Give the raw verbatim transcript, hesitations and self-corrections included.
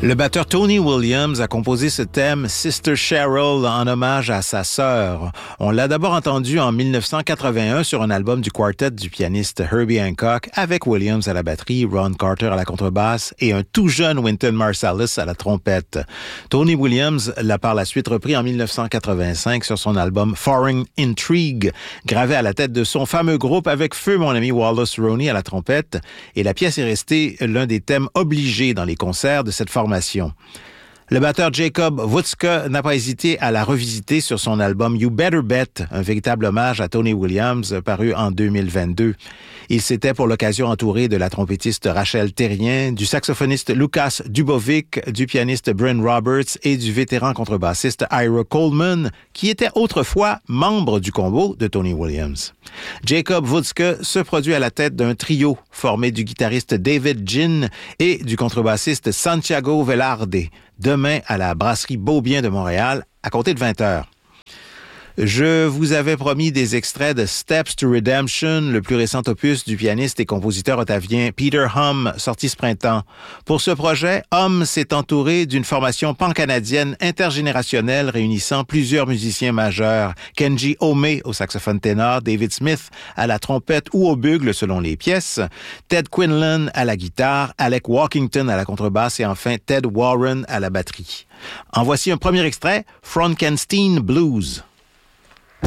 Le batteur Tony Williams a composé ce thème Sister Cheryl en hommage à sa sœur. On l'a d'abord entendu en dix-neuf cent quatre-vingt-un sur un album du quartet du pianiste Herbie Hancock avec Williams à la batterie, Ron Carter à la contrebasse et un tout jeune Wynton Marsalis à la trompette. Tony Williams l'a par la suite repris en dix-neuf cent quatre-vingt-cinq sur son album Foreign Intrigue, gravé à la tête de son fameux groupe avec feu mon ami Wallace Roney à la trompette, et la pièce est restée l'un des thèmes obligés dans les concerts de cette formation. Le batteur Jacob Wutzke n'a pas hésité à la revisiter sur son album You Better Bet, un véritable hommage à Tony Williams paru en deux mille vingt-deux. Il s'était pour l'occasion entouré de la trompettiste Rachel Terrien, du saxophoniste Lucas Dubovic, du pianiste Bryn Roberts et du vétéran contrebassiste Ira Coleman, qui était autrefois membre du combo de Tony Williams. Jacob Wutzke se produit à la tête d'un trio formé du guitariste David Ginn et du contrebassiste Santiago Velarde, demain à la brasserie Beaubien de Montréal, à compter de vingt heures. Je vous avais promis des extraits de Steps to Redemption, le plus récent opus du pianiste et compositeur ottavien Peter Hum, sorti ce printemps. Pour ce projet, Hum s'est entouré d'une formation pan-canadienne intergénérationnelle réunissant plusieurs musiciens majeurs. Kenji Ome au saxophone ténor, David Smith à la trompette ou au bugle selon les pièces, Ted Quinlan à la guitare, Alec Walkington à la contrebasse et enfin Ted Warren à la batterie. En voici un premier extrait, Frankenstein Blues.